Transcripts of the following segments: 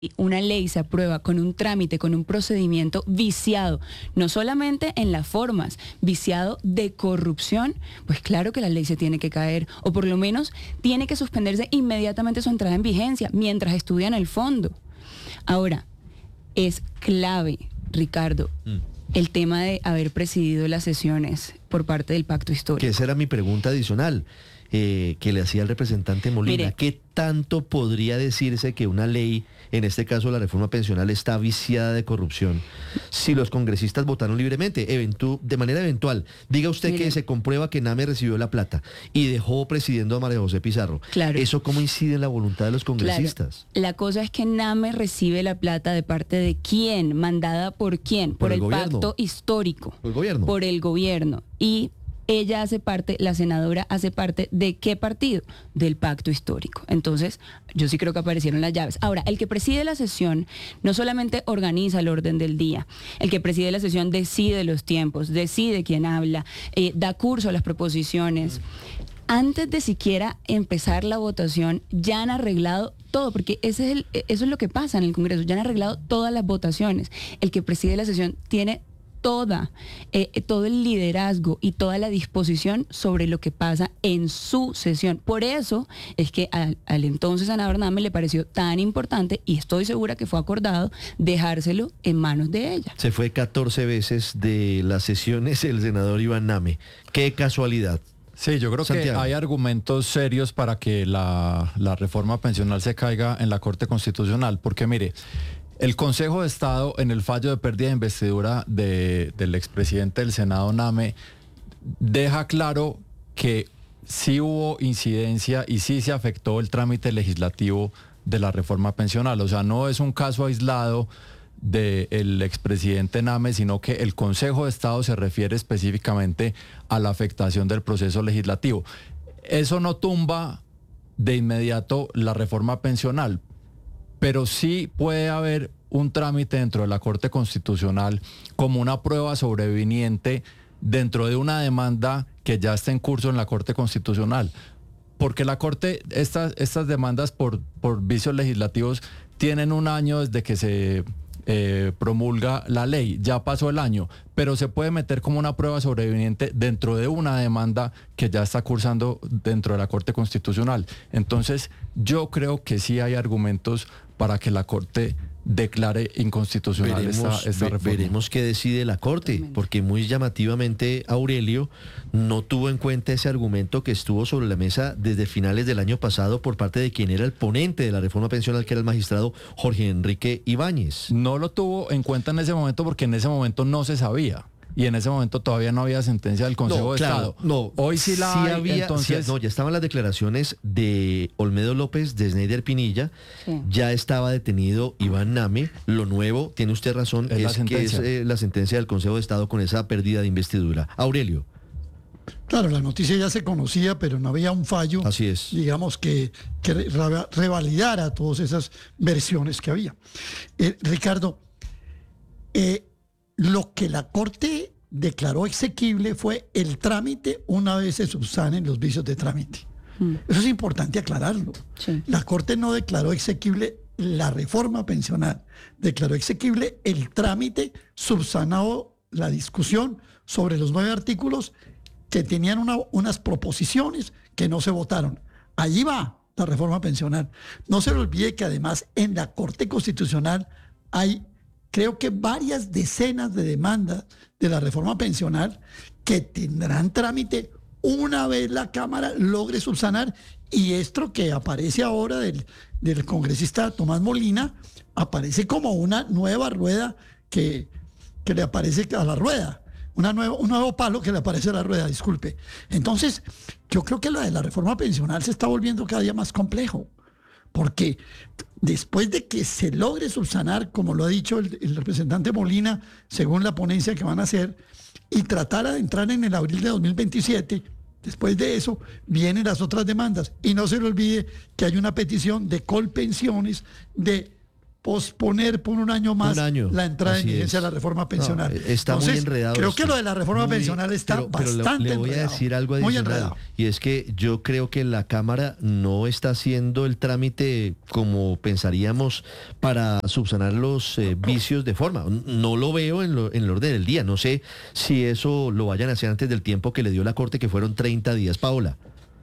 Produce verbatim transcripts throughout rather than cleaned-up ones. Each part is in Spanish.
una ley se aprueba con un trámite, con un procedimiento viciado, no solamente en las formas, viciado de corrupción, pues claro que la ley se tiene que caer, o por lo menos tiene que suspenderse inmediatamente su entrada en vigencia, mientras estudian el fondo. Ahora, es clave, Ricardo, mm. el tema de haber presidido las sesiones por parte del Pacto Histórico. Que esa era mi pregunta adicional. Eh, que le hacía el representante Molina. Mire, ¿qué tanto podría decirse que una ley, en este caso la reforma pensional, está viciada de corrupción si los congresistas votaron libremente, eventu de manera eventual? Diga usted Mire, que se comprueba que Name recibió la plata y dejó presidiendo a María José Pizarro. Claro. ¿Eso cómo incide en la voluntad de los congresistas? Claro. La cosa es que Name recibe la plata de parte de quién, mandada por quién, por, por el, el gobierno. Pacto Histórico. Por el gobierno. Por el gobierno. Y ella hace parte, la senadora hace parte ¿de qué partido? Del Pacto Histórico. Entonces, yo sí creo que aparecieron las llaves. Ahora, el que preside la sesión no solamente organiza el orden del día, el que preside la sesión decide los tiempos, decide quién habla, eh, da curso a las proposiciones. Antes de siquiera empezar la votación, ya han arreglado todo, porque ese es el, eso es lo que pasa en el Congreso, ya han arreglado todas las votaciones. El que preside la sesión tiene toda, eh, todo el liderazgo y toda la disposición sobre lo que pasa en su sesión. Por eso es que al, al entonces senador Name le pareció tan importante, y estoy segura que fue acordado, dejárselo en manos de ella. Se fue catorce veces de las sesiones el senador Iván Name. ¡Qué casualidad! Sí, yo creo Santiago. que hay argumentos serios para que la, la reforma pensional se caiga en la Corte Constitucional, porque mire, el Consejo de Estado, en el fallo de pérdida de investidura de, del expresidente del Senado, Name, deja claro que sí hubo incidencia y sí se afectó el trámite legislativo de la reforma pensional. O sea, no es un caso aislado del expresidente Name, sino que el Consejo de Estado se refiere específicamente a la afectación del proceso legislativo. Eso no tumba de inmediato la reforma pensional, pero sí puede haber un trámite dentro de la Corte Constitucional como una prueba sobreviniente dentro de una demanda que ya está en curso en la Corte Constitucional. Porque la Corte, estas, estas demandas por, por vicios legislativos tienen un año desde que se eh, promulga la ley, ya pasó el año, pero se puede meter como una prueba sobreviniente dentro de una demanda que ya está cursando dentro de la Corte Constitucional. Entonces, yo creo que sí hay argumentos para que la Corte declare inconstitucional veremos, esta, esta ve, reforma. Veremos qué decide la Corte, porque muy llamativamente Aurelio no tuvo en cuenta ese argumento que estuvo sobre la mesa desde finales del año pasado por parte de quien era el ponente de la reforma pensional, que era el magistrado Jorge Enrique Ibáñez. No lo tuvo en cuenta en ese momento porque en ese momento no se sabía. Y en ese momento todavía no había sentencia del Consejo no, de claro, Estado. No, hoy sí la sí hay, había, entonces... sí, no, ya estaban las declaraciones de Olmedo López, de Sneider Pinilla, sí. Ya estaba detenido Iván Name. Lo nuevo, tiene usted razón, es, es que es eh, la sentencia del Consejo de Estado con esa pérdida de investidura. Aurelio. Claro, la noticia ya se conocía, pero no había un fallo, así es, digamos, que, que re revalidara todas esas versiones que había. Eh, Ricardo, eh, lo que la Corte declaró exequible fue el trámite una vez se subsanen los vicios de trámite. Mm. Eso es importante aclararlo. Sí. La Corte no declaró exequible la reforma pensional, declaró exequible el trámite subsanado la discusión sobre los nueve artículos que tenían una, unas proposiciones que no se votaron. Allí va la reforma pensional. No se le olvide que además en la Corte Constitucional hay, creo que varias decenas de demandas de la reforma pensional que tendrán trámite una vez la Cámara logre subsanar, y esto que aparece ahora del, del congresista Tomás Molina aparece como una nueva rueda que, que le aparece a la rueda, una nueva, un nuevo palo que le aparece a la rueda, disculpe. Entonces, yo creo que la de la reforma pensional se está volviendo cada día más complejo, porque después de que se logre subsanar, como lo ha dicho el, el representante Molina, según la ponencia que van a hacer, y tratar de entrar en el abril de dos mil veintisiete, después de eso vienen las otras demandas. Y no se le olvide que hay una petición de colpensiones de posponer por un año más Un año, la entrada en así vigencia es. de la reforma pensional. No, está muy Entonces, enredado creo esto. que lo de la reforma Muy- pensional está pero- pero le- bastante le voy a enredado, decir algo muy adicional, enredado. y es que yo creo que la Cámara no está haciendo el trámite como pensaríamos para subsanar los eh, vicios de forma. No lo veo en, lo, en el orden del día. No sé si eso lo vayan a hacer antes del tiempo que le dio la Corte, que fueron treinta días, Paola.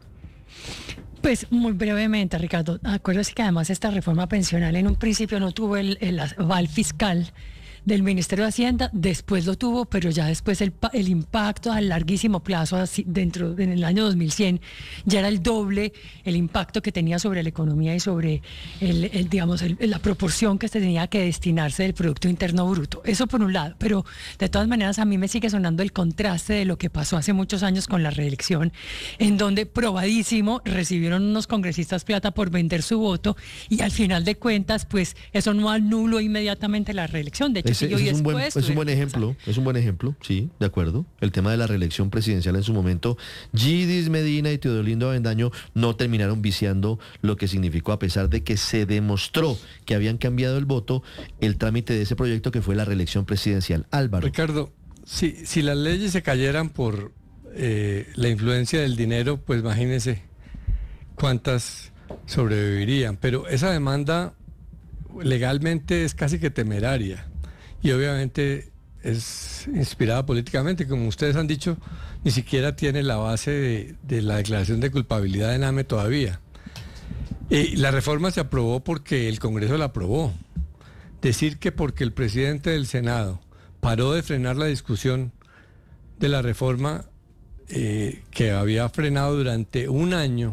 Pues muy brevemente, Ricardo, acuérdese que además esta reforma pensional en un principio no tuvo el, el aval fiscal del Ministerio de Hacienda, después lo tuvo, pero ya después el, pa- el impacto a larguísimo plazo, así, dentro en el año dos mil cien, ya era el doble el impacto que tenía sobre la economía y sobre el, el, digamos, el- la proporción que se tenía que destinarse del Producto Interno Bruto. Eso por un lado, pero de todas maneras a mí me sigue sonando el contraste de lo que pasó hace muchos años con la reelección, en donde probadísimo recibieron unos congresistas plata por vender su voto y al final de cuentas, pues eso no anuló inmediatamente la reelección. De hecho, Ese, siguió ese y es un buen, después es un buen tuvieron que ejemplo, es un buen ejemplo, sí, de acuerdo. El tema de la reelección presidencial en su momento, Gidis Medina y Teodolindo Avendaño no terminaron viciando lo que significó, a pesar de que se demostró que habían cambiado el voto, el trámite de ese proyecto que fue la reelección presidencial. Álvaro. Ricardo, si, si las leyes se cayeran por eh, la influencia del dinero, pues imagínense cuántas sobrevivirían. Pero esa demanda legalmente es casi que temeraria y obviamente es inspirada políticamente. Como ustedes han dicho, ni siquiera tiene la base de, de la declaración de culpabilidad de Name todavía. Eh, la reforma se aprobó porque el Congreso la aprobó. Decir que porque el presidente del Senado paró de frenar la discusión de la reforma eh, que había frenado durante un año,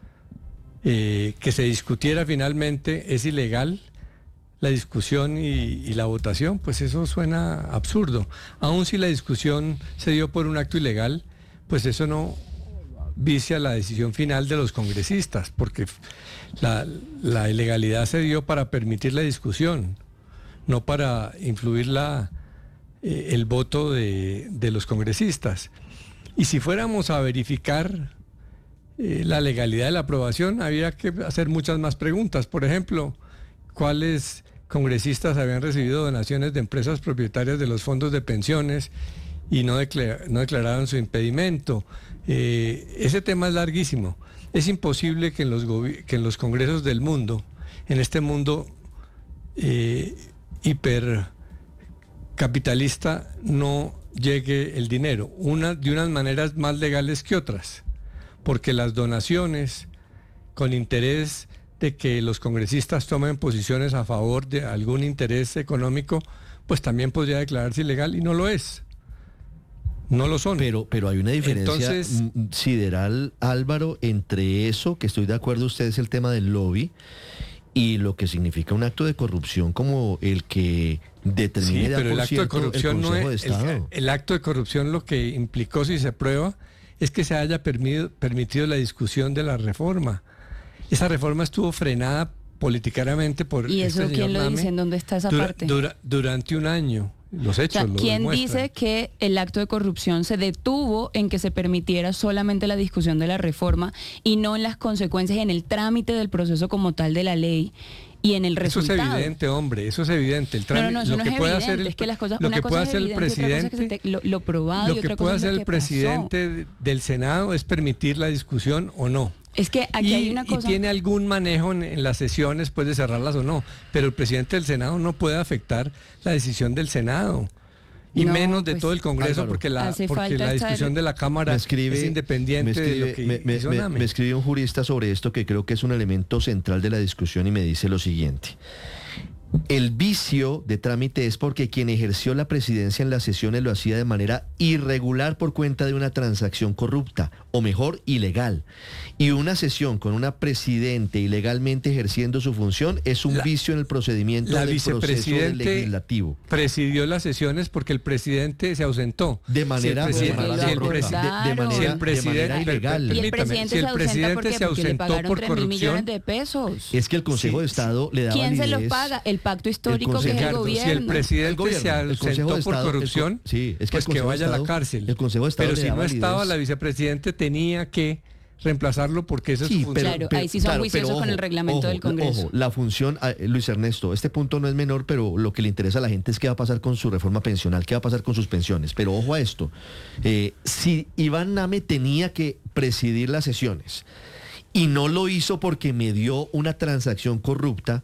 eh, que se discutiera finalmente, es ilegal la discusión y, y la votación, pues eso suena absurdo. Aun si la discusión se dio por un acto ilegal, pues eso no vicia la decisión final de los congresistas, porque la, la ilegalidad se dio para permitir la discusión, no para influir la, eh, el voto de, de los congresistas. Y si fuéramos a verificar eh, la legalidad de la aprobación, habría que hacer muchas más preguntas. Por ejemplo, ¿cuáles congresistas habían recibido donaciones de empresas propietarias de los fondos de pensiones y no, declar, no declararon su impedimento? Eh, ese tema es larguísimo. Es imposible que en los, que en los congresos del mundo, en este mundo eh, hipercapitalista, no llegue el dinero, una, de unas maneras más legales que otras, porque las donaciones con interés de que los congresistas tomen posiciones a favor de algún interés económico, pues también podría declararse ilegal y no lo es. No lo son. Pero, pero hay una diferencia Entonces, mm, sideral, Álvaro, entre eso, que estoy de acuerdo, usted es el tema del lobby, y lo que significa un acto de corrupción como el que determine sí, de pero el por acto de ciento corrupción el no Consejo de es el, Estado. el acto de corrupción lo que implicó, si se prueba, es que se haya permitido, permitido la discusión de la reforma. Esa reforma estuvo frenada políticamente por ¿Y eso este quién señor lo Name dice? ¿En dónde está esa dura- parte? dura- durante un año. Los O hechos sea, lo ¿quién demuestran. dice que el acto de corrupción se detuvo en que se permitiera solamente la discusión de la reforma y no en las consecuencias, en el trámite del proceso como tal de la ley y en el Eso es resultado? evidente, hombre, eso es evidente. El No, no, trámite- no, eso lo no que es puede evidente, hacer el, es que las cosas, lo una que cosa puede es hacer el evidente y otra cosa es que presidente, se te- lo, lo probado lo y que otra puede cosa es hacer lo el que pasó. presidente del Senado es permitir la discusión o no. Es que aquí y, hay una y cosa... tiene algún manejo en, en las sesiones, puede cerrarlas o no, pero el presidente del Senado no puede afectar la decisión del Senado. Y No, menos de pues, todo el Congreso, Álvaro, porque la, hace porque falta la estar- discusión de la Cámara Me escribe- es independiente me escribe- de lo que me, me- hizo me- Name. me escribe un jurista sobre esto que creo que es un elemento central de la discusión y me dice lo siguiente. El vicio de trámite es porque quien ejerció la presidencia en las sesiones lo hacía de manera irregular por cuenta de una transacción corrupta, o mejor, ilegal. Y una sesión con una presidente ilegalmente ejerciendo su función es un La- vicio en el procedimiento la del proceso vicepresidente legislativo. presidió las sesiones porque el presidente se ausentó. De manera, Si el de presidente- manera si el corrupta, presi- de, de manera, si el presidente- de manera ilegal. Y el Permítame, presidente si el se ausenta presidente ¿por qué? se Porque le ausentó pagaron por tres mil millones corrupción, de pesos. Es que el Consejo Sí, de Estado le da ¿Quién se los validez. paga? El pacto histórico Consejo- que es el Ricardo, gobierno. si el presidente El gobierno, se el Consejo ausentó de por Estado, el corrupción, co- sí, es que pues el que Consejo de vaya a la Estado- cárcel. el Consejo de Estado Pero le si da no estaba, validez. la vicepresidente tenía que reemplazarlo porque ese Sí, es su función. Claro, ahí sí son claro, juiciosos pero con el ojo, reglamento ojo, del Congreso. Ojo, la función, ah, Luis Ernesto, este punto no es menor, pero lo que le interesa a la gente es qué va a pasar con su reforma pensional, qué va a pasar con sus pensiones. Pero ojo a esto, eh, si Iván Name tenía que presidir las sesiones y no lo hizo porque me dio una transacción corrupta,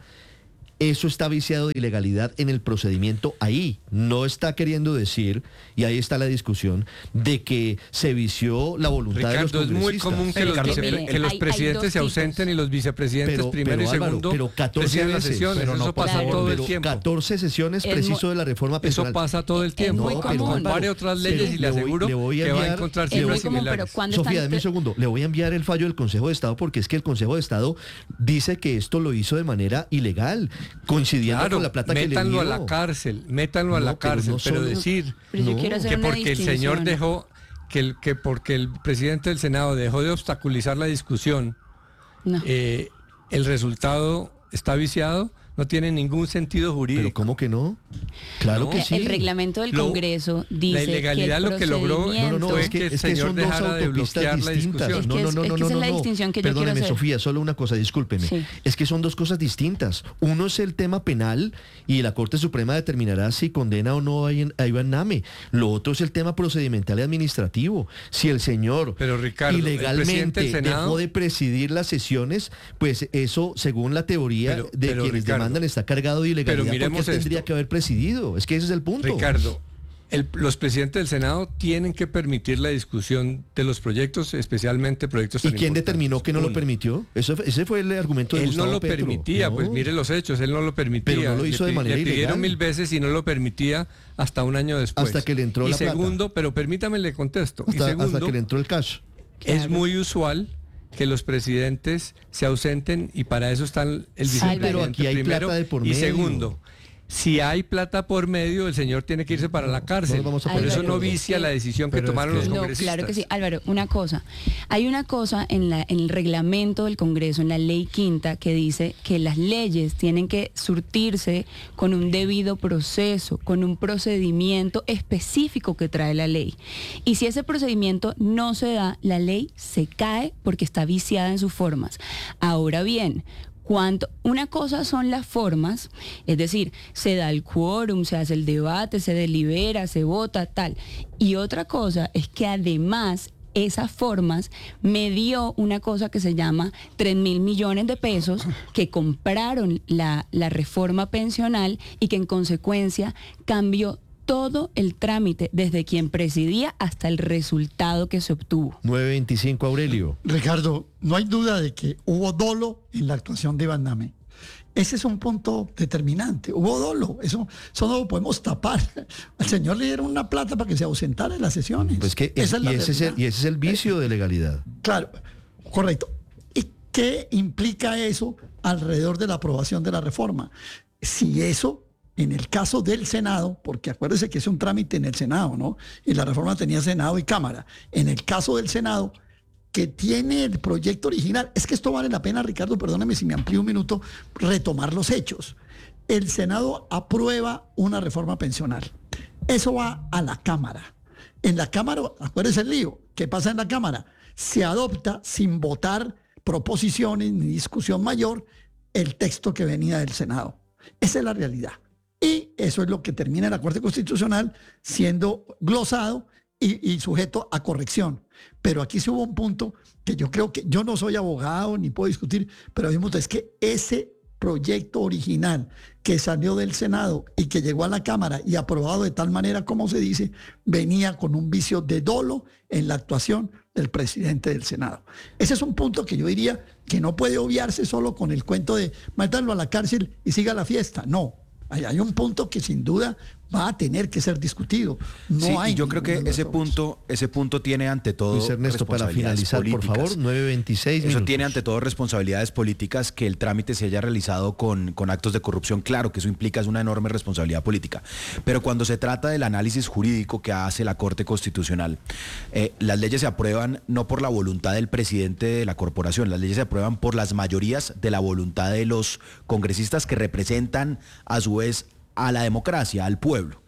eso está viciado de ilegalidad en el procedimiento ahí. No está queriendo decir, y ahí está la discusión, de que se vició la voluntad Ricardo, de los congresistas. es muy común que los, Ricardo, vice- mire, que los hay- hay presidentes dos se ausenten tipos. y los vicepresidentes Pero- primero pero, y Álvaro, segundo pero catorce presiden las veces. sesiones. Pero no Eso pasa pasa todo el Pero tiempo. catorce sesiones Es preciso muy- de la reforma Eso pensional. pasa todo el Es tiempo. muy No, común. compare otras Pero leyes y le le voy- aseguro le voy a que va a enviar- encontrar Es le cifras muy común, pero similares. cuando Sofía, están... dame un segundo. Le voy a enviar el fallo del Consejo de Estado porque es que el Consejo de Estado dice que esto lo hizo de manera ilegal, coincidiendo Claro, con la plata que le dio. métanlo a la cárcel, métanlo a No, la pero cárcel, no pero solo- decir Pero yo No, quiero hacer que una porque el señor distinción. dejó, que, el, que porque el presidente del Senado dejó de obstaculizar la discusión, No. eh, el resultado está viciado, no tiene ningún sentido jurídico. Pero ¿cómo que no? Claro No. que sí. El reglamento del Lo- Congreso dice la ilegalidad que el lo que logró procedimiento- No, no, no, fue es que, que el es que señor son dos dejara de autopistas bloquear la distintas. discusión. Es No, que no, es- no, es no, que no, esa es la no. distinción que yo quiero Perdóneme, hacer. Sofía, solo una cosa, discúlpeme. Sí. Es que son dos cosas distintas. Uno es el tema penal y la Corte Suprema determinará si condena o no a a Iván Name. Lo otro es el tema procedimental y administrativo. Si el señor Pero, Ricardo, el presidente ilegalmente del Senado- dejó de presidir las sesiones, pues eso, según la teoría Pero- de pero, quienes Ricardo, demandan, está cargado de ilegalidad porque miremos él tendría esto. que haber presidido. Es que ese es el punto. Ricardo, el- los presidentes del Senado tienen que permitir la discusión de los proyectos, especialmente proyectos ¿Y tan quién importantes. determinó que no Uno. lo permitió? Eso, ese fue el argumento de Él no Gustavo lo Petro. permitía, No. pues mire los hechos, él no lo permitía. Pero no lo hizo Le de pi- manera Le pidieron ilegal. mil veces y no lo permitía hasta un año después. Hasta que le entró y la plata. segundo, pero permítame le contesto. y Hasta, hasta segundo, que le entró el cash. es muy usual que los presidentes se ausenten y para eso están el Sí, vicepresidente pero aquí hay primero plata de por y medio. segundo. Si hay plata por medio, el señor tiene que irse para la cárcel. nos vamos a Por poner eso de no acuerdo. vicia la decisión que Pero es tomaron que- los No, congresistas. claro que sí. Álvaro, una cosa. Hay una cosa en, la, en el reglamento del Congreso, en la ley quinta, que dice que las leyes tienen que surtirse con un debido proceso, con un procedimiento específico que trae la ley. Y si ese procedimiento no se da, la ley se cae porque está viciada en sus formas. Ahora bien, Cuanto, una cosa son las formas, es decir, se da el quórum, se hace el debate, se delibera, se vota, tal. Y otra cosa es que además esas formas me dio una cosa que se llama tres mil millones de pesos que compraron la, la reforma pensional y que en consecuencia cambió todo el trámite, desde quien presidía hasta el resultado que se obtuvo. nueve veinticinco, Aurelio. Ricardo, no hay duda de que hubo dolo en la actuación de Iván Name. Ese es un punto determinante. Hubo dolo, eso, eso no lo podemos tapar. Al señor le dieron una plata para que se ausentara de las sesiones. Pues que es- Esa es la y, ese es el, realidad. y ese es el vicio de legalidad. Claro, correcto. ¿Y qué implica eso alrededor de la aprobación de la reforma? Si eso, en el caso del Senado, porque acuérdese que es un trámite en el Senado, ¿no? Y la reforma tenía Senado y Cámara. En el caso del Senado, que tiene el proyecto original, es que esto vale la pena, Ricardo, perdóname si me amplío un minuto, retomar los hechos. El Senado aprueba una reforma pensional. Eso va a la Cámara. En la Cámara, acuérdese el lío, ¿qué pasa en la Cámara? Se adopta sin votar proposiciones ni discusión mayor el texto que venía del Senado. Esa es la realidad. Y eso es lo que termina en la Corte Constitucional siendo glosado y, y sujeto a corrección. Pero aquí sí hubo un punto que yo creo que yo no soy abogado ni puedo discutir, pero hay un punto, es que ese proyecto original que salió del Senado y que llegó a la Cámara y aprobado de tal manera como se dice, venía con un vicio de dolo en la actuación del presidente del Senado. Ese es un punto que yo diría que no puede obviarse solo con el cuento de mátanlo a la cárcel y siga la fiesta. No, hay, hay un punto que sin duda va a tener que ser discutido. No Sí, hay y yo creo que ninguna ese duda sobre eso. punto, ese punto tiene ante todo Luis Ernesto, para responsabilidades finalizar, por políticas. favor, nueve veintiséis Eso minutos. tiene ante todo responsabilidades políticas, que el trámite se haya realizado con, con actos de corrupción. Claro que eso implica es una enorme responsabilidad política. Pero cuando se trata del análisis jurídico que hace la Corte Constitucional, eh, las leyes se aprueban no por la voluntad del presidente de la corporación, las leyes se aprueban por las mayorías de la voluntad de los congresistas que representan a su vez a la democracia, al pueblo.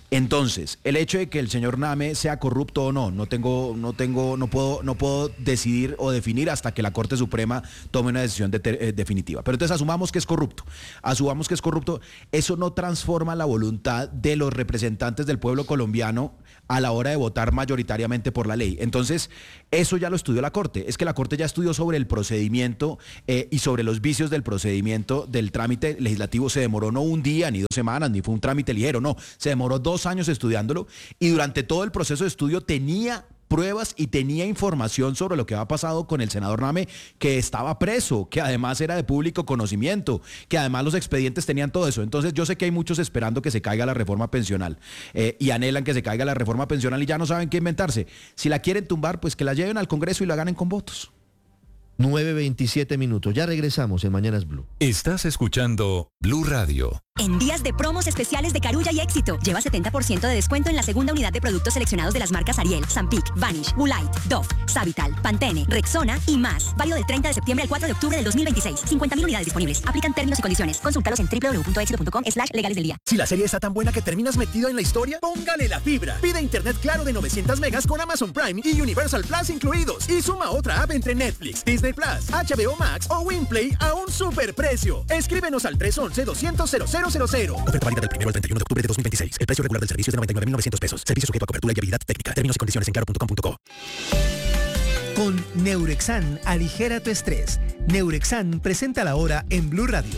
Entonces, el hecho de que el señor Name sea corrupto o no, no tengo, no tengo, no puedo, no puedo decidir o definir hasta que la Corte Suprema tome una decisión de, eh, definitiva. Pero entonces asumamos que es corrupto, asumamos que es corrupto, eso no transforma la voluntad de los representantes del pueblo colombiano a la hora de votar mayoritariamente por la ley. Entonces, eso ya lo estudió la Corte, es que la Corte ya estudió sobre el procedimiento eh, y sobre los vicios del procedimiento del trámite legislativo. Se demoró no un día, ni dos semanas, ni fue un trámite ligero, no, se demoró dos años estudiándolo y durante todo el proceso de estudio tenía pruebas y tenía información sobre lo que había pasado con el senador Name, que estaba preso, que además era de público conocimiento, que además los expedientes tenían todo eso. Entonces yo sé que hay muchos esperando que se caiga la reforma pensional eh, y anhelan que se caiga la reforma pensional y ya no saben qué inventarse. Si la quieren tumbar, pues que la lleven al Congreso y la ganen con votos. nueve veintisiete minutos. Ya regresamos en Mañanas Blue. Estás escuchando Blue Radio. En días de promos especiales de Carulla y Éxito, lleva setenta por ciento de descuento en la segunda unidad de productos seleccionados de las marcas Ariel, Sampic, Vanish, Woolite, Dove, Savital, Pantene, Rexona y más. Válido del treinta de septiembre al cuatro de octubre del dos mil veintiséis. cincuenta mil unidades disponibles. Aplican términos y condiciones. Consúltalos en w w w punto éxito punto com slash legales del día. Si la serie está tan buena que terminas metido en la historia, póngale la fibra. Pide internet claro de novecientos megas con Amazon Prime y Universal Plus incluidos. Y suma otra app entre Netflix, Disney Plus, H B O Max o Winplay a un superprecio. Escríbenos al tres once, doscientos, cero cero cero cero. Oferta válida del primero al treinta y uno de octubre de dos mil veintiséis. El precio regular del servicio es de noventa y nueve mil novecientos pesos. Servicio sujeto a cobertura y habilidad técnica. Términos y condiciones en claro punto com punto co. Con Neurexan, aligera tu estrés. Neurexan presenta la hora en Blue Radio.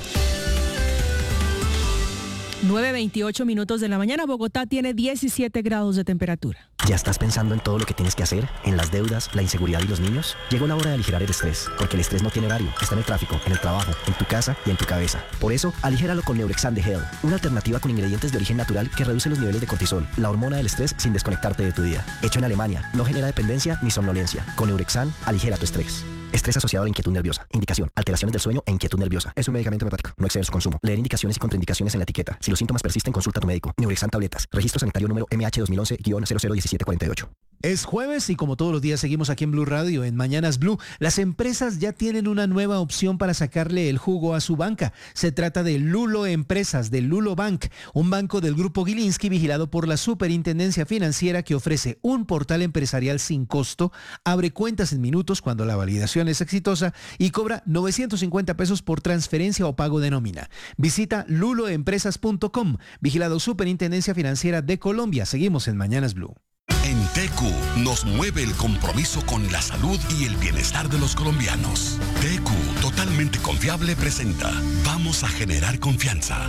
nueve veintiocho minutos de la mañana. Bogotá tiene diecisiete grados de temperatura. ¿Ya estás pensando en todo lo que tienes que hacer? ¿En las deudas, la inseguridad y los niños? Llegó la hora de aligerar el estrés, porque el estrés no tiene horario. Está en el tráfico, en el trabajo, en tu casa y en tu cabeza. Por eso, aligéralo con Neurexan de Hell, una alternativa con ingredientes de origen natural que reduce los niveles de cortisol, la hormona del estrés, sin desconectarte de tu día. Hecho en Alemania, no genera dependencia ni somnolencia. Con Neurexan, aligera tu estrés. Estrés asociado a la inquietud nerviosa. Indicación: alteraciones del sueño e inquietud nerviosa. Es un medicamento homeopático. No excede su consumo. Leer indicaciones y contraindicaciones en la etiqueta. Si los síntomas persisten, consulta a tu médico. Neurexan tabletas. Registro sanitario número M H dos mil once guion cero cero diecisiete cuarenta y ocho. Es jueves y como todos los días seguimos aquí en Blue Radio, en Mañanas Blue. Las empresas ya tienen una nueva opción para sacarle el jugo a su banca. Se trata de Lulo Empresas, de Lulo Bank, un banco del Grupo Gilinski vigilado por la Superintendencia Financiera que ofrece un portal empresarial sin costo, abre cuentas en minutos cuando la validación es exitosa y cobra novecientos cincuenta pesos por transferencia o pago de nómina. Visita lulo empresas punto com, vigilado Superintendencia Financiera de Colombia. Seguimos en Mañanas Blue. En T Q nos mueve el compromiso con la salud y el bienestar de los colombianos. T Q, totalmente confiable, presenta Vamos a generar confianza.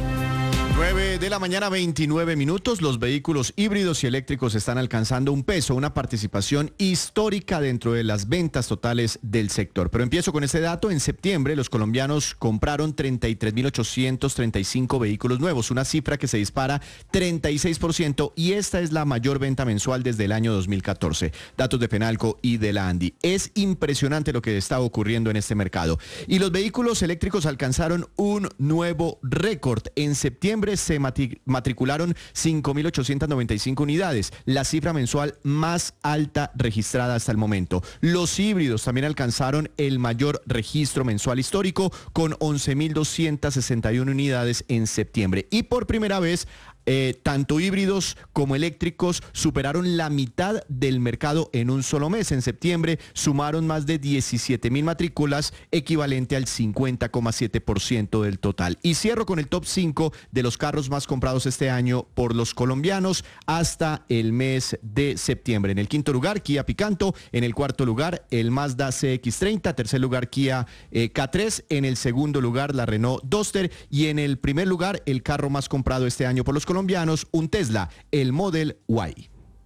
nueve de la mañana, veintinueve minutos. Los vehículos híbridos y eléctricos están alcanzando un peso, una participación histórica dentro de las ventas totales del sector. Pero empiezo con este dato. En septiembre, los colombianos compraron treinta y tres mil ochocientos treinta y cinco vehículos nuevos, una cifra que se dispara treinta y seis por ciento, y esta es la mayor venta mensual desde el año dos mil catorce. Datos de Fenalco y de la ANDI. Es impresionante lo que está ocurriendo en este mercado. Y los vehículos eléctricos alcanzaron un nuevo récord. En septiembre se matricularon cinco mil ochocientos noventa y cinco unidades, la cifra mensual más alta registrada hasta el momento. Los híbridos también alcanzaron el mayor registro mensual histórico con once mil doscientos sesenta y una unidades en septiembre. Y por primera vez, Eh, tanto híbridos como eléctricos superaron la mitad del mercado en un solo mes. En septiembre sumaron más de diecisiete mil matrículas, equivalente al cincuenta coma siete por ciento del total. Y cierro con el top cinco de los carros más comprados este año por los colombianos hasta el mes de septiembre. En el quinto lugar, Kia Picanto. En el cuarto lugar, el Mazda C X treinta. Tercer lugar, Kia eh, K tres. En el segundo lugar, la Renault Duster. Y en el primer lugar, el carro más comprado este año por los colombianos, un Tesla, el Model Y.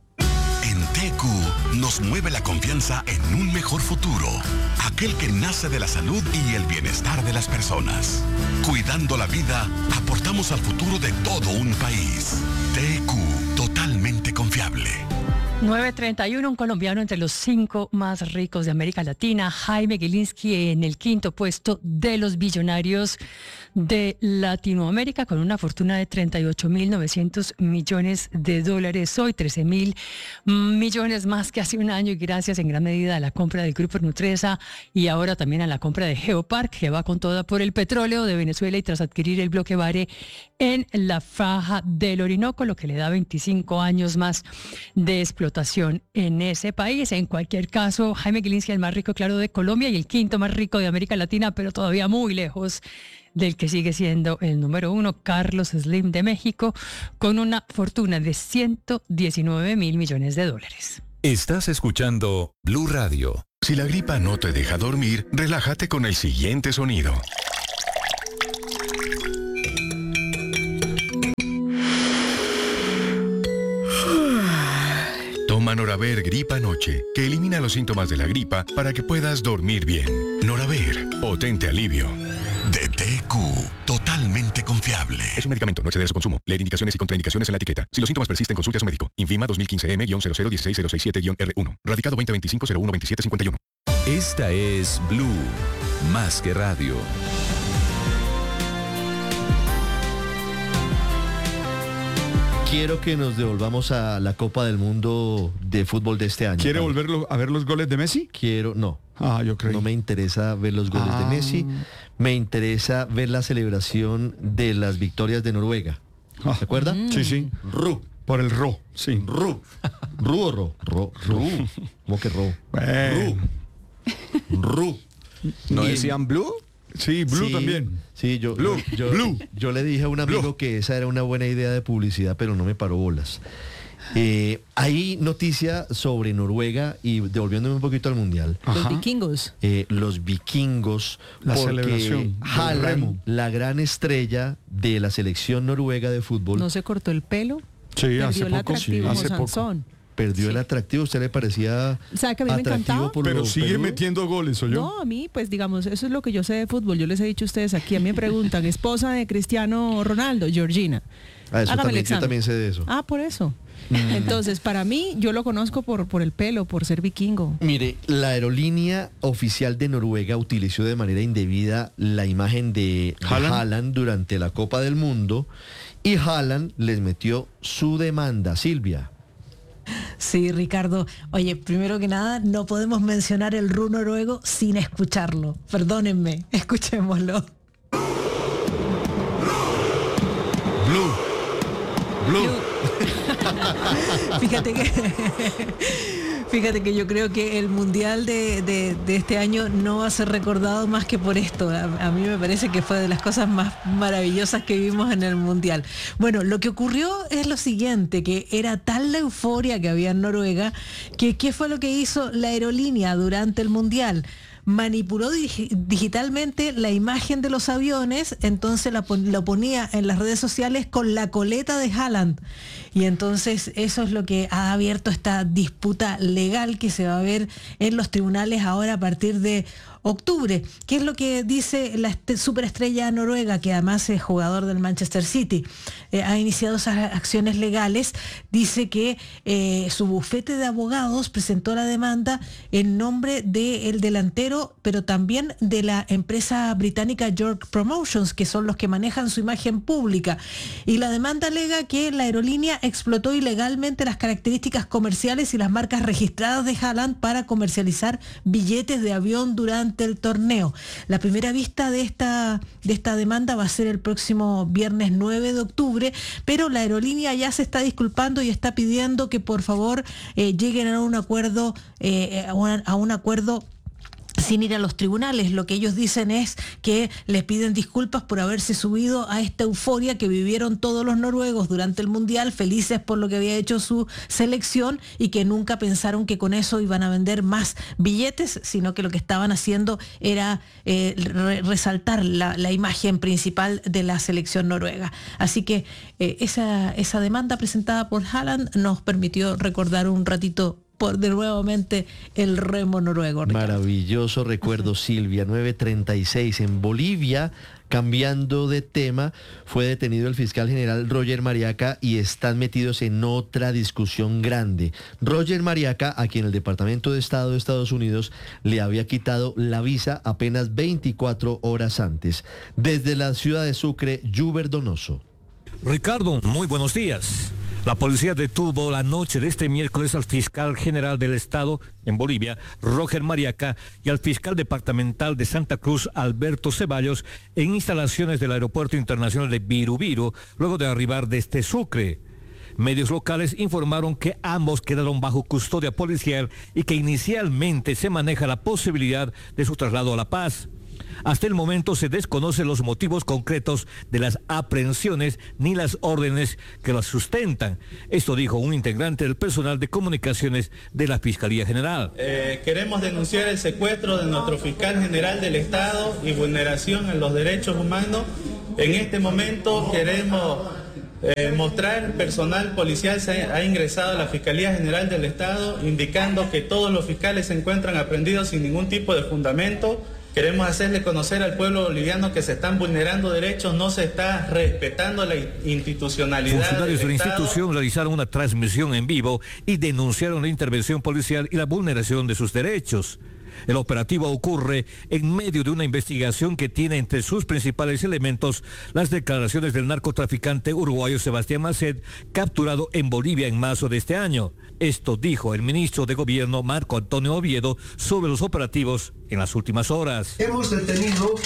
En T Q nos mueve la confianza en un mejor futuro, aquel que nace de la salud y el bienestar de las personas. Cuidando la vida, aportamos al futuro de todo un país. T Q, totalmente confiable. nueve treinta y uno, un colombiano entre los cinco más ricos de América Latina, Jaime Gilinski, en el quinto puesto de los billonarios de Latinoamérica, con una fortuna de treinta y ocho mil novecientos millones de dólares. Hoy trece mil millones más que hace un año, y gracias en gran medida a la compra del Grupo Nutresa y ahora también a la compra de Geopark, que va con toda por el petróleo de Venezuela y tras adquirir el bloque Vare en la faja del Orinoco, lo que le da veinticinco años más de explotación en ese país. En cualquier caso, Jaime Gilinski, el más rico, claro, de Colombia y el quinto más rico de América Latina, pero todavía muy lejos del que sigue siendo el número uno, Carlos Slim de México, con una fortuna de ciento diecinueve mil millones de dólares. Estás escuchando Blue Radio. Si la gripa no te deja dormir, relájate con el siguiente sonido. Toma Noraver Gripa Noche, que elimina los síntomas de la gripa para que puedas dormir bien. Noraver, potente alivio. D T Q, totalmente confiable. Es un medicamento, no exceder su consumo. Leer indicaciones y contraindicaciones en la etiqueta. Si los síntomas persisten, consulte a su médico. Infima dos mil quince M cero cero uno seis cero seis siete R uno. Radicado veinte veinticinco cero uno veintisiete cincuenta y uno. Esta es Blue, más que radio. Quiero que nos devolvamos a la Copa del Mundo de fútbol de este año. ¿Quiere volver a ver los goles de Messi? Quiero, no. Ah, yo creo. No me interesa ver los goles ah. de Messi. Me interesa ver la celebración de las victorias de Noruega. Ah. ¿Se acuerda? Mm. Sí, sí. Ru. Por el Ro, sí. Ru. Ru o Ro. Ro. Ru. ¿Cómo que Ro? Bueno. Ru. Ru. ¿No y decían Blue? Sí, Blue sí, también. Sí, yo, Blue, yo, Blue. yo le dije a un amigo Blue. que esa era una buena idea de publicidad, pero no me paró bolas. Eh, hay noticia sobre Noruega y devolviéndome un poquito al Mundial. Ajá. Los vikingos. Eh, los vikingos. La porque celebración. Haaland, la gran estrella de la selección noruega de fútbol. ¿No se cortó el pelo? Sí, Perdió hace el poco. atractivo Sí, hace poco. Sansón. Perdió sí. el atractivo. ¿Usted le parecía ¿Sabe que a mí me encantaba? por Pero lo sigue peludo? metiendo goles, ¿o yo? No, a mí, pues digamos, eso es lo que yo sé de fútbol. Yo les he dicho a ustedes aquí, a mí me preguntan, esposa de Cristiano Ronaldo, Georgina. Ah, eso Hágame el también, yo examen. también sé de eso. Ah, por eso. Entonces, para mí, yo lo conozco por, por el pelo, por ser vikingo. Mire, la aerolínea oficial de Noruega utilizó de manera indebida la imagen de Haaland, Haaland durante la Copa del Mundo y Haaland les metió su demanda. Silvia. Sí, Ricardo. Oye, primero que nada, no podemos mencionar el Ru noruego sin escucharlo. Perdónenme, escuchémoslo. Blue. Blue. Fíjate que fíjate que yo creo que el mundial de, de, de este año no va a ser recordado más que por esto. A, a mí me parece que fue de las cosas más maravillosas que vimos en el mundial. Bueno, lo que ocurrió es lo siguiente, que era tal la euforia que había en Noruega, que ¿qué fue lo que hizo la aerolínea durante el mundial? Manipuló dig- digitalmente la imagen de los aviones, entonces la pon- lo ponía en las redes sociales con la coleta de Haaland. Y entonces eso es lo que ha abierto esta disputa legal que se va a ver en los tribunales ahora a partir de octubre. ¿Qué es lo que dice la est- superestrella noruega, que además es jugador del Manchester City? Eh, ha iniciado esas acciones legales. Dice que eh, su bufete de abogados presentó la demanda en nombre del delantero, pero también de la empresa británica York Promotions, que son los que manejan su imagen pública. Y la demanda alega que la aerolínea explotó ilegalmente las características comerciales y las marcas registradas de Haaland para comercializar billetes de avión durante el torneo. La primera vista de esta, de esta demanda va a ser el próximo viernes nueve de octubre, pero la aerolínea ya se está disculpando y está pidiendo que por favor eh, lleguen a un acuerdo, eh, a, un, a un acuerdo sin ir a los tribunales. Lo que ellos dicen es que les piden disculpas por haberse subido a esta euforia que vivieron todos los noruegos durante el Mundial, felices por lo que había hecho su selección, y que nunca pensaron que con eso iban a vender más billetes, sino que lo que estaban haciendo era eh, re- resaltar la, la imagen principal de la selección noruega. Así que eh, esa, esa demanda presentada por Haaland nos permitió recordar un ratito por de nuevamente el remo noruego. Ricardo. Maravilloso recuerdo, Silvia. nueve treinta y seis en Bolivia. Cambiando de tema, fue detenido el fiscal general Roger Mariaca y están metidos en otra discusión grande. Roger Mariaca, a quien el Departamento de Estado de Estados Unidos le había quitado la visa apenas veinticuatro horas antes. Desde la ciudad de Sucre, Yuber Donoso. Ricardo, muy buenos días. La policía detuvo la noche de este miércoles al fiscal general del estado en Bolivia, Roger Mariaca, y al fiscal departamental de Santa Cruz, Alberto Ceballos, en instalaciones del Aeropuerto Internacional de Virubiru, luego de arribar desde Sucre. Medios locales informaron que ambos quedaron bajo custodia policial y que inicialmente se maneja la posibilidad de su traslado a La Paz. Hasta el momento se desconocen los motivos concretos de las aprehensiones ni las órdenes que las sustentan. Esto dijo un integrante del personal de comunicaciones de la Fiscalía General. Eh, queremos denunciar el secuestro de nuestro fiscal general del Estado y vulneración a los derechos humanos. En este momento queremos eh, mostrar personal policial se ha ingresado a la Fiscalía General del Estado indicando que todos los fiscales se encuentran aprehendidos sin ningún tipo de fundamento. Queremos hacerle conocer al pueblo boliviano que se están vulnerando derechos, no se está respetando la institucionalidad. Funcionarios de la institución realizaron una transmisión en vivo y denunciaron la intervención policial y la vulneración de sus derechos. El operativo ocurre en medio de una investigación que tiene entre sus principales elementos las declaraciones del narcotraficante uruguayo Sebastián Macet, capturado en Bolivia en marzo de este año. Esto dijo el ministro de Gobierno Marco Antonio Oviedo sobre los operativos en las últimas horas. Hemos detenido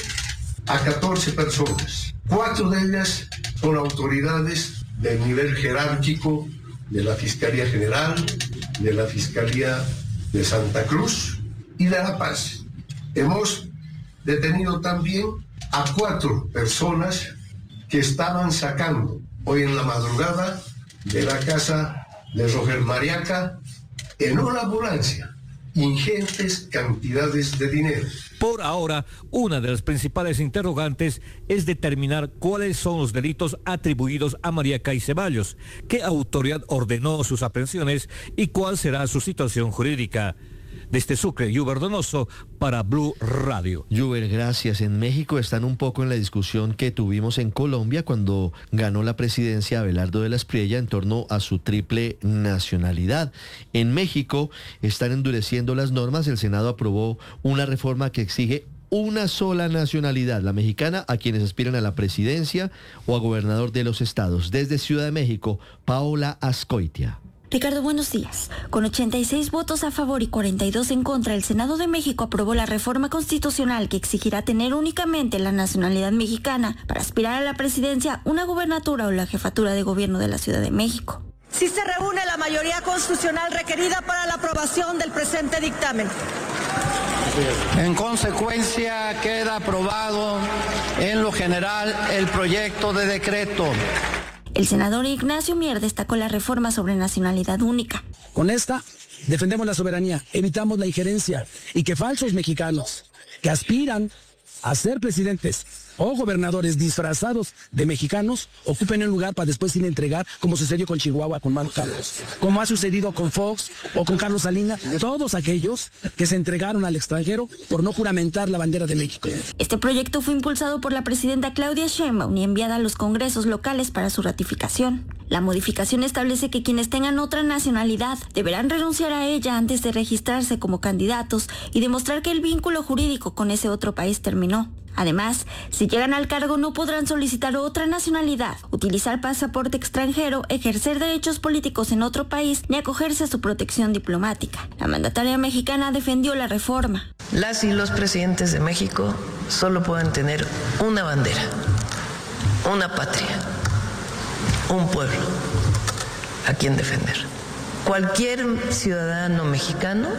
a catorce personas. Cuatro de ellas son autoridades del nivel jerárquico de la Fiscalía General, de la Fiscalía de Santa Cruz y de La Paz. Hemos detenido también a cuatro personas que estaban sacando hoy en la madrugada de la casa de Roger Mariaca en una ambulancia ingentes cantidades de dinero. Por ahora, una de las principales interrogantes es determinar cuáles son los delitos atribuidos a Mariaca y Ceballos, qué autoridad ordenó sus aprehensiones y cuál será su situación jurídica. Desde Sucre, Yuber Donoso para Blue Radio. Yuber, gracias. En México están un poco en la discusión que tuvimos en Colombia cuando ganó la presidencia Abelardo de la Espriella en torno a su triple nacionalidad. En México están endureciendo las normas. El Senado aprobó una reforma que exige una sola nacionalidad, la mexicana, a quienes aspiran a la presidencia o a gobernador de los estados. Desde Ciudad de México, Paola Azcoitia. Ricardo, buenos días. Con ochenta y seis votos a favor y cuarenta y dos en contra, el Senado de México aprobó la reforma constitucional que exigirá tener únicamente la nacionalidad mexicana para aspirar a la presidencia, una gubernatura o la jefatura de gobierno de la Ciudad de México. Si se reúne la mayoría constitucional requerida para la aprobación del presente dictamen. En consecuencia, queda aprobado en lo general el proyecto de decreto. El senador Ignacio Mier destacó la reforma sobre nacionalidad única. Con esta, defendemos la soberanía, evitamos la injerencia y que falsos mexicanos que aspiran a ser presidentes o gobernadores disfrazados de mexicanos ocupen un lugar para después ir a entregar, como sucedió con Chihuahua, con Manuel Carlos, como ha sucedido con Fox o con Carlos Salinas, todos aquellos que se entregaron al extranjero por no juramentar la bandera de México. Este proyecto fue impulsado por la presidenta Claudia Sheinbaum y enviada a los congresos locales para su ratificación. La modificación establece que quienes tengan otra nacionalidad deberán renunciar a ella antes de registrarse como candidatos y demostrar que el vínculo jurídico con ese otro país terminó. Además, si llegan al cargo no podrán solicitar otra nacionalidad, utilizar pasaporte extranjero, ejercer derechos políticos en otro país ni acogerse a su protección diplomática. La mandataria mexicana defendió la reforma. Las y los presidentes de México solo pueden tener una bandera, una patria, un pueblo a quien defender. Cualquier ciudadano mexicano,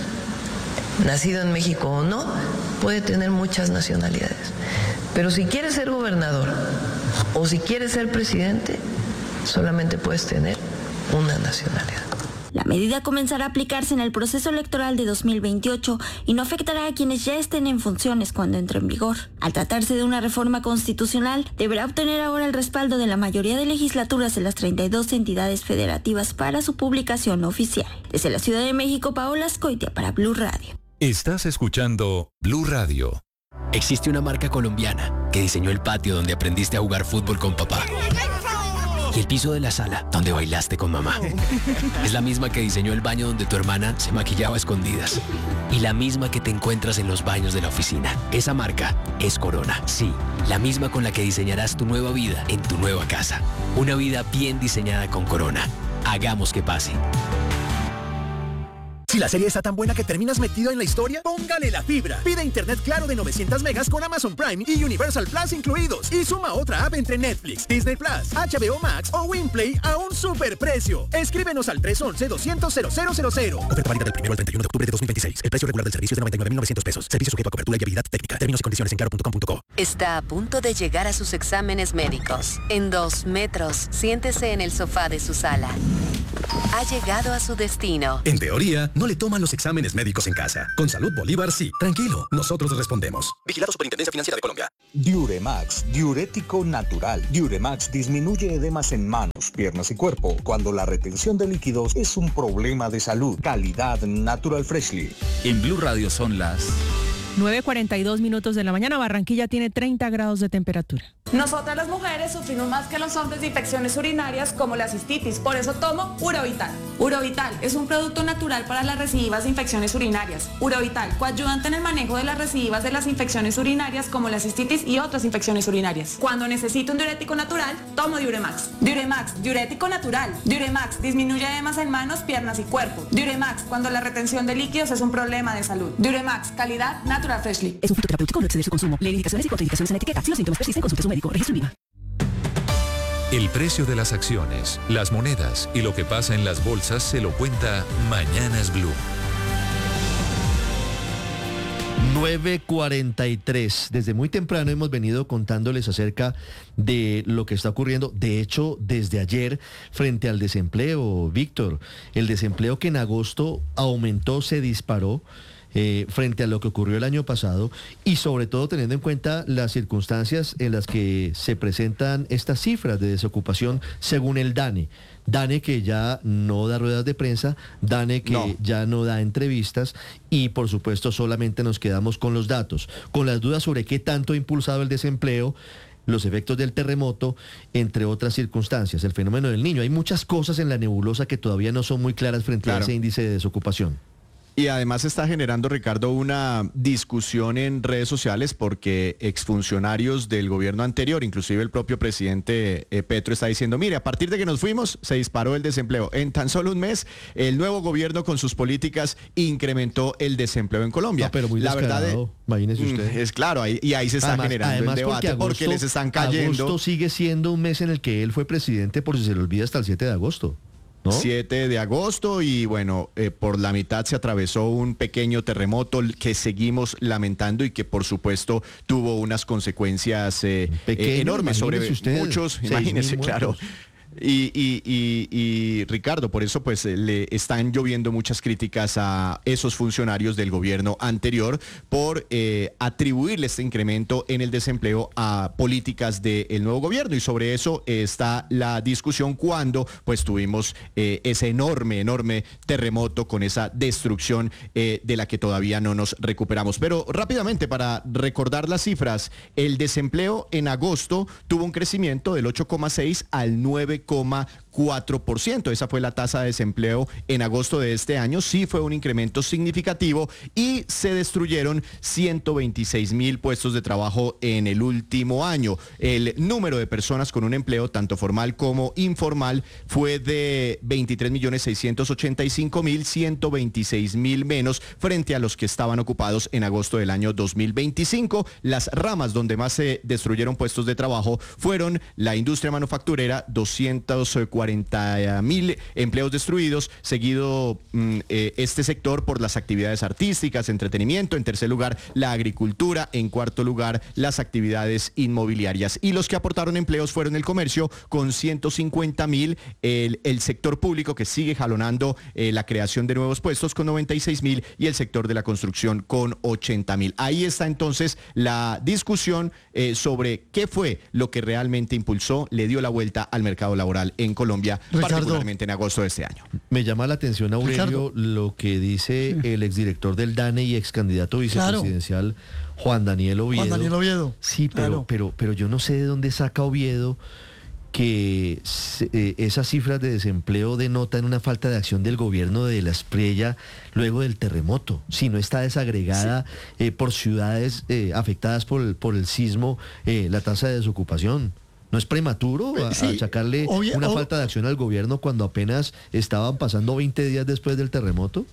nacido en México o no, puede tener muchas nacionalidades. Pero si quieres ser gobernador o si quieres ser presidente, solamente puedes tener una nacionalidad. La medida comenzará a aplicarse en el proceso electoral de dos mil veintiocho y no afectará a quienes ya estén en funciones cuando entre en vigor. Al tratarse de una reforma constitucional, deberá obtener ahora el respaldo de la mayoría de legislaturas de las treinta y dos entidades federativas para su publicación oficial. Desde la Ciudad de México, Paola Azcoitia para Blue Radio. Estás escuchando Blue Radio. Existe una marca colombiana que diseñó el patio donde aprendiste a jugar fútbol con papá. Y el piso de la sala donde bailaste con mamá. Es la misma que diseñó el baño donde tu hermana se maquillaba a escondidas. Y la misma que te encuentras en los baños de la oficina. Esa marca es Corona. Sí, la misma con la que diseñarás tu nueva vida en tu nueva casa. Una vida bien diseñada con Corona. Hagamos que pase. Si la serie está tan buena que terminas metido en la historia, póngale la fibra. Pide internet claro de novecientas megas con Amazon Prime y Universal Plus incluidos. Y suma otra app entre Netflix, Disney Plus, H B O Max o Winplay a un superprecio. Escríbenos al tres once, doscientos, cero cero cero cero. Oferta válida del primero al treinta y uno de octubre de dos mil veintiséis. El precio regular del servicio es de noventa y nueve mil novecientos pesos. Servicio sujeto a cobertura y viabilidad técnica. Términos y condiciones en claro punto com punto co. Está a punto de llegar a sus exámenes médicos. En dos metros, siéntese en el sofá de su sala. Ha llegado a su destino. En teoría, no le toman los exámenes médicos en casa. Con Salud Bolívar sí. Tranquilo, nosotros respondemos. Vigilado Superintendencia Financiera de Colombia. Diuremax, diurético natural. Diuremax disminuye edemas en manos, piernas y cuerpo cuando la retención de líquidos es un problema de salud. Calidad Natural Freshly. En Blue Radio son las nueve cuarenta y dos minutos de la mañana. Barranquilla tiene treinta grados de temperatura. Nosotras las mujeres sufrimos más que los hombres de infecciones urinarias como la cistitis, por eso tomo Urovital. Urovital es un producto natural para las recidivas de infecciones urinarias. Urovital, coadyuvante en el manejo de las recidivas de las infecciones urinarias como la cistitis y otras infecciones urinarias. Cuando necesito un diurético natural, tomo Diuremax. Diuremax, diurético natural. Diuremax, disminuye edemas en manos, piernas y cuerpo. Diuremax, cuando la retención de líquidos es un problema de salud. Diuremax, calidad Natural Freshly. Es un fitoterapéutico, no exceder su consumo. Lee indicaciones y contraindicaciones en la etiqueta. Si los síntomas persisten, consulte a su médico. Registro INVIMA. El precio de las acciones, las monedas y lo que pasa en las bolsas se lo cuenta Mañanas Blue. nueve cuarenta y tres. Desde muy temprano hemos venido contándoles acerca de lo que está ocurriendo. De hecho, desde ayer, frente al desempleo, Víctor, el desempleo que en agosto aumentó, se disparó. Eh, frente a lo que ocurrió el año pasado y sobre todo teniendo en cuenta las circunstancias en las que se presentan estas cifras de desocupación según el DANE. DANE que ya no da ruedas de prensa, DANE que no. ya no da entrevistas y por supuesto solamente nos quedamos con los datos, con las dudas sobre qué tanto ha impulsado el desempleo, los efectos del terremoto, entre otras circunstancias, el fenómeno del niño. Hay muchas cosas en la nebulosa que todavía no son muy claras frente claro. a ese índice de desocupación. Y además está generando, Ricardo, una discusión en redes sociales porque exfuncionarios del gobierno anterior, inclusive el propio presidente eh, Petro, está diciendo, mire, a partir de que nos fuimos, se disparó el desempleo. En tan solo un mes, el nuevo gobierno con sus políticas incrementó el desempleo en Colombia. No, pero muy la verdad de, imagínese usted. Es claro, ahí, y ahí se está además, generando además el debate porque, agosto, porque les están cayendo. Agosto sigue siendo un mes en el que él fue presidente, por si se le olvida, hasta el siete de agosto. ¿No? siete de agosto y bueno, eh, por la mitad se atravesó un pequeño terremoto que seguimos lamentando y que por supuesto tuvo unas consecuencias eh, Pequeño, eh, enormes sobre usted, muchos, imagínese, claro. Y, y, y, y Ricardo, por eso pues le están lloviendo muchas críticas a esos funcionarios del gobierno anterior por eh, atribuirle este incremento en el desempleo a políticas del nuevo gobierno, y sobre eso eh, está la discusión cuando pues tuvimos eh, ese enorme, enorme terremoto con esa destrucción eh, de la que todavía no nos recuperamos. Pero rápidamente, para recordar las cifras, el desempleo en agosto tuvo un crecimiento del ocho coma seis al nueve coma cuatro por ciento. Esa fue la tasa de desempleo en agosto de este año. Sí fue un incremento significativo y se destruyeron ciento veintiséis mil puestos de trabajo en el último año. El número de personas con un empleo tanto formal como informal fue de veintitrés millones seiscientos ochenta y cinco mil, ciento veintiséis mil menos frente a los que estaban ocupados en agosto del año dos mil veinticinco. Las ramas donde más se destruyeron puestos de trabajo fueron la industria manufacturera, doscientos ochocientos cuarenta mil empleos destruidos, seguido mm, eh, este sector por las actividades artísticas, entretenimiento, en tercer lugar la agricultura, en cuarto lugar las actividades inmobiliarias. Y los que aportaron empleos fueron el comercio con ciento cincuenta mil, el, el sector público que sigue jalonando eh, la creación de nuevos puestos con noventa y seis mil y el sector de la construcción con ochenta mil. Ahí está entonces la discusión eh, sobre qué fue lo que realmente impulsó, le dio la vuelta al mercado laboral en Colombia, Ricardo, particularmente en agosto de este año. Me llama la atención, Aurelio, Ricardo, lo que dice sí. el exdirector del DANE y ex candidato vicepresidencial claro. Juan Daniel Oviedo. Juan Daniel Oviedo. Sí, pero, claro. pero, pero yo no sé de dónde saca Oviedo que eh, esas cifras de desempleo denotan una falta de acción del gobierno de la Espriella luego del terremoto, si no está desagregada sí. eh, por ciudades eh, afectadas por el, por el sismo eh, la tasa de desocupación. ¿No es prematuro a, sí, a achacarle obvio, una ob... falta de acción al gobierno cuando apenas estaban pasando veinte días después del terremoto?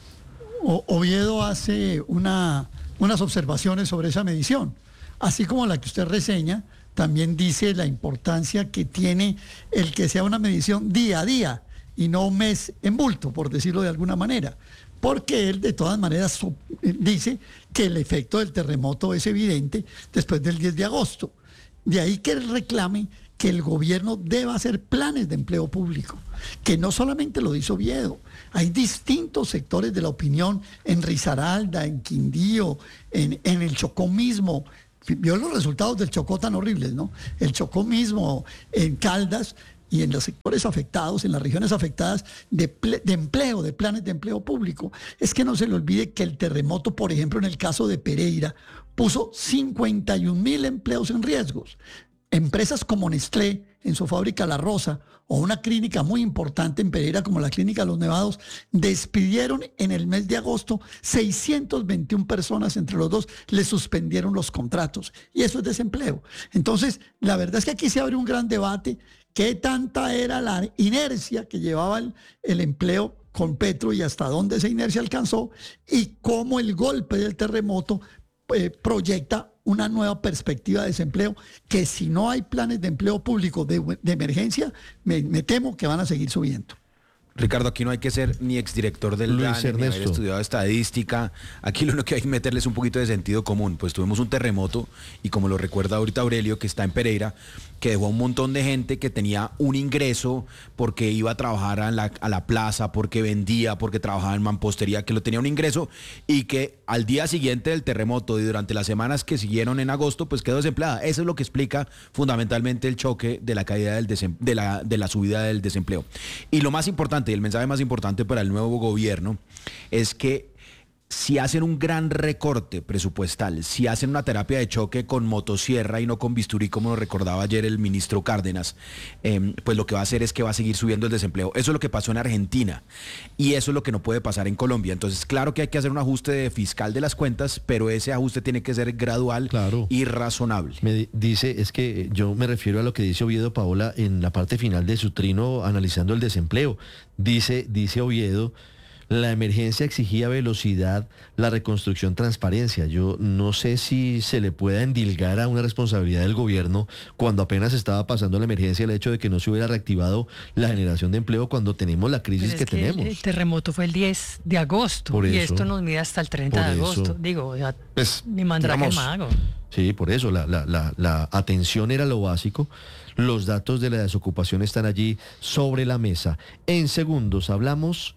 O, Oviedo hace una, unas observaciones sobre esa medición, así como la que usted reseña. También dice la importancia que tiene el que sea una medición día a día y no un mes en bulto, por decirlo de alguna manera. Porque él de todas maneras dice que el efecto del terremoto es evidente después del diez de agosto. De ahí que él reclame que el gobierno deba hacer planes de empleo público, que no solamente lo dice Oviedo, hay distintos sectores de la opinión en Risaralda, en Quindío, en, en el Chocó mismo. Vio los resultados del Chocó tan horribles, ¿no? El Chocó mismo, en Caldas y en los sectores afectados, en las regiones afectadas de, ple, de empleo, de planes de empleo público. Es que no se le olvide que el terremoto, por ejemplo, en el caso de Pereira, puso cincuenta y un mil empleos en riesgos. Empresas como Nestlé, en su fábrica La Rosa, o una clínica muy importante en Pereira como la Clínica Los Nevados, despidieron en el mes de agosto seiscientas veintiuna personas, entre los dos les suspendieron los contratos, y eso es desempleo. Entonces, la verdad es que aquí se abre un gran debate, qué tanta era la inercia que llevaba el, el empleo con Petro y hasta dónde esa inercia alcanzó, y cómo el golpe del terremoto eh, proyecta una nueva perspectiva de desempleo, que si no hay planes de empleo público de, de emergencia, me, me temo que van a seguir subiendo. Ricardo, aquí no hay que ser ni exdirector del DANE, ni haber estudiado estadística. Aquí lo único que hay que meterle es un poquito de sentido común. Pues tuvimos un terremoto, y como lo recuerda ahorita Aurelio, que está en Pereira, que dejó a un montón de gente que tenía un ingreso porque iba a trabajar a la, a la plaza, porque vendía, porque trabajaba en mampostería, que lo tenía un ingreso, y que al día siguiente del terremoto y durante las semanas que siguieron en agosto, pues quedó desempleada. Eso es lo que explica fundamentalmente el choque de la caída del desem- de la, de la subida del desempleo. Y lo más importante, y el mensaje más importante para el nuevo gobierno, es que si hacen un gran recorte presupuestal, si hacen una terapia de choque con motosierra y no con bisturí, como lo recordaba ayer el ministro Cárdenas, eh, pues lo que va a hacer es que va a seguir subiendo el desempleo. Eso es lo que pasó en Argentina, y eso es lo que no puede pasar en Colombia. Entonces, claro que hay que hacer un ajuste fiscal de las cuentas, pero ese ajuste tiene que ser gradual, claro, y razonable. Me dice, es que yo me refiero a lo que dice Oviedo, Paola, en la parte final de su trino analizando el desempleo. Dice, dice Oviedo: la emergencia exigía velocidad, la reconstrucción transparencia. Yo no sé si se le pueda endilgar a una responsabilidad del gobierno cuando apenas estaba pasando la emergencia el hecho de que no se hubiera reactivado la generación de empleo cuando tenemos la crisis que, que tenemos. El terremoto fue el diez de agosto por y eso, esto nos mide hasta el treinta de agosto. Eso, Digo, ya, pues, ni mandrake el mago. Sí, por eso la, la, la, la atención era lo básico. Los datos de la desocupación están allí sobre la mesa. En segundos hablamos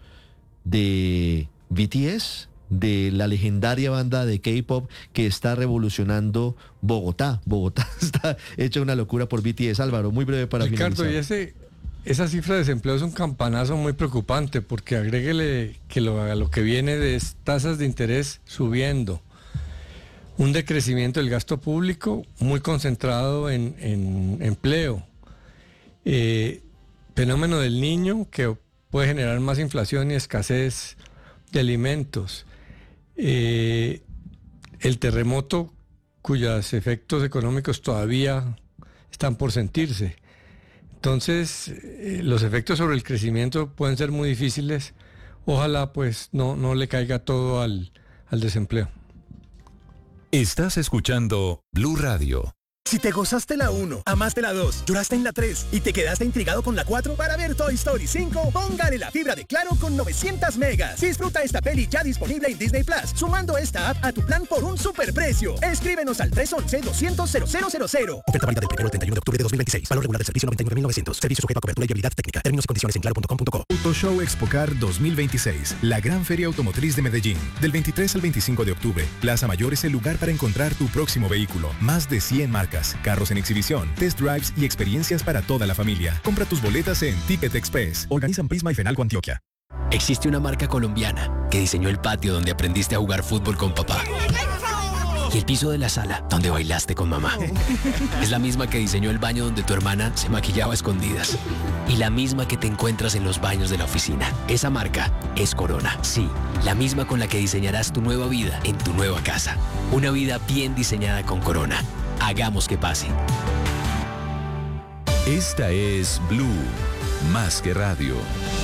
de B T S, de la legendaria banda de K-pop que está revolucionando Bogotá. Bogotá está hecha una locura por B T S. Álvaro, muy breve para Ricardo, finalizar. y ese, esa cifra de desempleo es un campanazo muy preocupante, porque agréguele que lo, a lo que viene de tasas de interés subiendo, un decrecimiento del gasto público muy concentrado en, en empleo, eh, fenómeno del niño que puede generar más inflación y escasez de alimentos, eh, el terremoto cuyos efectos económicos todavía están por sentirse. Entonces, eh, los efectos sobre el crecimiento pueden ser muy difíciles. Ojalá pues no, no le caiga todo al, al desempleo. Estás escuchando Blue Radio. Si te gozaste la uno, amaste la dos, lloraste en la tres y te quedaste intrigado con la cuatro para ver Toy Story cinco, póngale la fibra de Claro con novecientas megas. Disfruta esta peli ya disponible en Disney Plus, sumando esta app a tu plan por un superprecio. Escríbenos al tres once, doscientos, cero cero cero cero. Oferta válida del primero al treinta y uno de octubre de dos mil veintiséis. Valor regular del servicio noventa y nueve mil novecientos. Servicio sujeto a cobertura y habilidad técnica. Términos y condiciones en claro punto com punto co. Autoshow Expocar dos mil veintiséis, la gran feria automotriz de Medellín. Del veintitrés al veinticinco de octubre, Plaza Mayor es el lugar para encontrar tu próximo vehículo. Más de cien marcas, carros en exhibición, test drives y experiencias para toda la familia. Compra tus boletas en Ticket Express. Organizan Prisma y Fenalco Antioquia. Existe una marca colombiana que diseñó el patio donde aprendiste a jugar fútbol con papá. Y el piso de la sala donde bailaste con mamá. Es la misma que diseñó el baño donde tu hermana se maquillaba a escondidas. Y la misma que te encuentras en los baños de la oficina. Esa marca es Corona. Sí, la misma con la que diseñarás tu nueva vida en tu nueva casa. Una vida bien diseñada con Corona. Hagamos que pase. Esta es Blue, más que radio.